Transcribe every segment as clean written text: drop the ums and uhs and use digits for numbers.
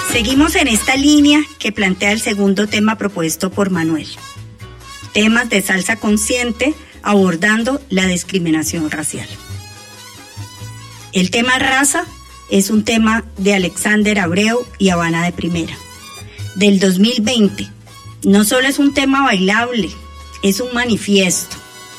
Seguimos en esta línea que plantea el segundo tema propuesto por Manuel. Temas de salsa consciente abordando la discriminación racial. El tema raza es un tema de Alexander Abreu y Habana de Primera, del 2020. No solo es un tema bailable, es un manifiesto.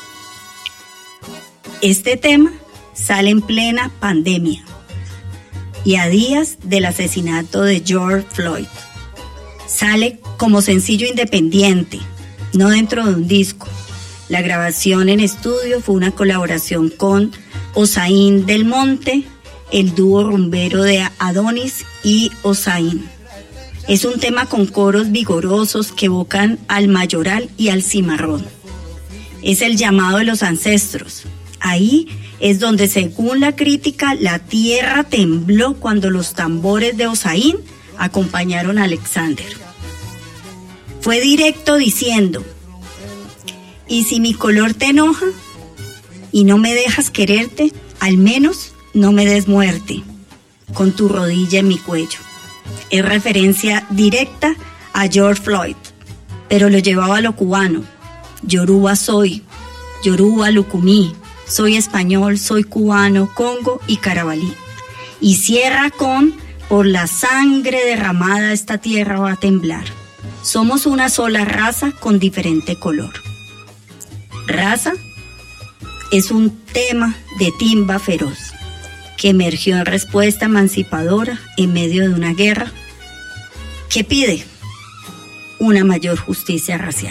Este tema sale en plena pandemia y a días del asesinato de George Floyd. Sale como sencillo independiente, no dentro de un disco. La grabación en estudio fue una colaboración con Osaín del Monte, el dúo rumbero de Adonis y Osaín. Es un tema con coros vigorosos que evocan al mayoral y al cimarrón. Es el llamado de los ancestros. Ahí es donde, según la crítica, la tierra tembló cuando los tambores de Osaín acompañaron a Alexander. Fue directo diciendo: y si mi color te enoja y no me dejas quererte, al menos no me des muerte con tu rodilla en mi cuello. Es referencia directa a George Floyd, pero lo llevaba a lo cubano. Yoruba soy, Yoruba Lucumí, soy español, soy cubano, Congo y Carabalí. Y cierra con: por la sangre derramada esta tierra va a temblar. Somos una sola raza con diferente color. Raza es un tema de timba feroz que emergió en respuesta emancipadora en medio de una guerra que pide una mayor justicia racial.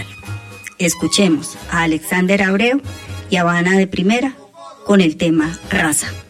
Escuchemos a Alexander Abreu y Habana de Primera con el tema Raza.